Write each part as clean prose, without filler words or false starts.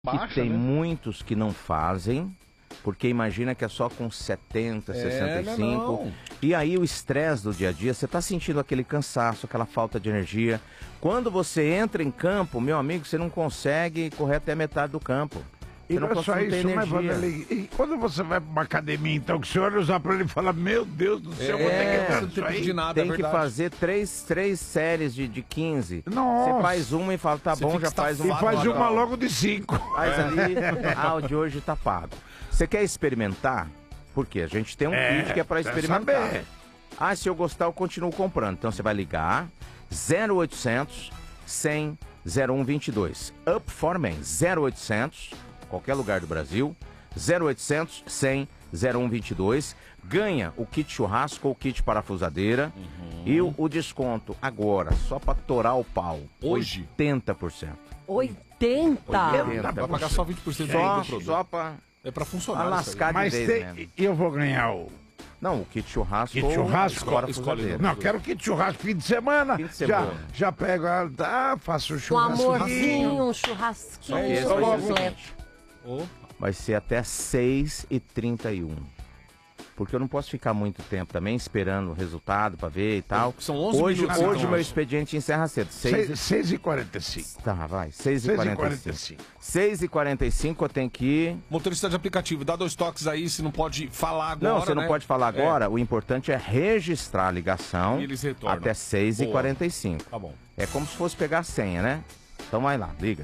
que tem muitos que não fazem, porque imagina que é só com 70, 65. Não. E aí o estresse do dia a dia, você tá sentindo aquele cansaço, aquela falta de energia. Quando você entra em campo, meu amigo, você não consegue correr até metade do campo. E não é só isso, mas Vanderlei, e quando você vai pra uma academia, então, que o senhor olha pra ele e fala, meu Deus do céu, vou ter que entrar nisso aí. de nada, Tem que fazer três séries de 15. Nossa. Você faz uma e fala, tá bom, já faz uma. E faz uma logo de 5. Faz ali, o de hoje tá pago. Você quer experimentar? Porque a gente tem um kit que é pra experimentar. Saber. Ah, se eu gostar, eu continuo comprando. Então você vai ligar 0800 100 0122. Up for Men 0800, qualquer lugar do Brasil, 0800 100 0122. Ganha o kit churrasco ou kit parafusadeira e o desconto agora, só pra torar o pau. Hoje? 80%. 80? Vai pagar só 20% do produto. Só pra... É pra funcionar. lascar de Mas vez tem, mesmo. e eu vou ganhar o Não, o kit churrasco. kit churrasco? parafusadeira. Não, quero kit churrasco fim de semana. Fim de semana. Já pego, faço o Um churrasco. amorzinho, um churrasquinho, Esse um vai ser completo. Vai ser até 6h31. Porque eu não posso ficar muito tempo também esperando o resultado pra ver e tal. São 11 hoje minutos, o então. meu expediente encerra cedo. 6h45. Tá, vai. 6h45. 6h45 eu tenho que ir. Motorista de aplicativo, dá 2 toques aí, se não pode falar agora. Não, você não né? pode falar agora. O importante é registrar a ligação E eles retornam. até 6h45. Tá bom. É como se fosse pegar a senha, né? Então vai lá, liga.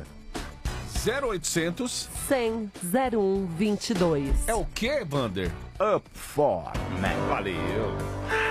0800 100 0122. é o quê, Vander? Up for Men. Valeu.